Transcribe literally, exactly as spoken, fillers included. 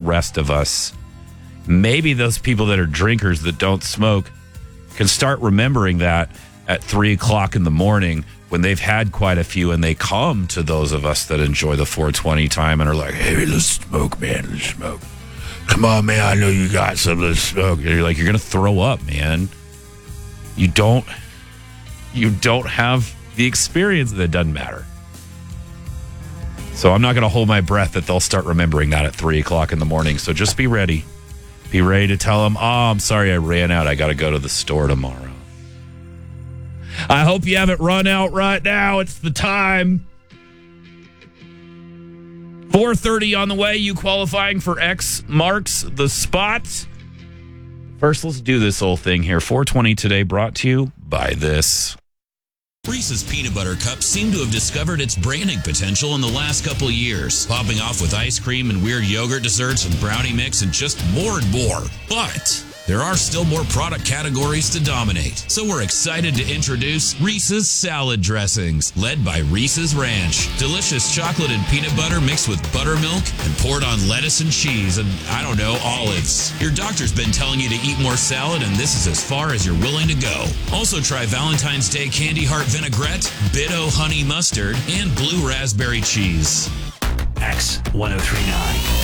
rest of us, maybe those people that are drinkers that don't smoke can start remembering that at three o'clock in the morning when they've had quite a few and they come to those of us that enjoy the four twenty time and are like, hey, let's smoke, man, let's smoke. Come on, man, I know you got some, let's smoke. And you're like, you're going to throw up, man. You don't, you don't have the experience. That doesn't matter. So I'm not going to hold my breath that they'll start remembering that at three o'clock in the morning. So just be ready. Be ready to tell them, oh, I'm sorry I ran out. I got to go to the store tomorrow. I hope you haven't run out right now. It's the time. four thirty on the way. You qualifying for X marks the spot. First, let's do this whole thing here. four twenty today brought to you by this. Reese's Peanut Butter Cups seem to have discovered its branding potential in the last couple years, popping off with ice cream and weird yogurt desserts and brownie mix and just more and more. But there are still more product categories to dominate. So we're excited to introduce Reese's Salad Dressings, led by Reese's Ranch. Delicious chocolate and peanut butter mixed with buttermilk and poured on lettuce and cheese and, I don't know, olives. Your doctor's been telling you to eat more salad, and this is as far as you're willing to go. Also try Valentine's Day Candy Heart Vinaigrette, Bitto Honey Mustard, and Blue Raspberry Cheese. X ten thirty-nine.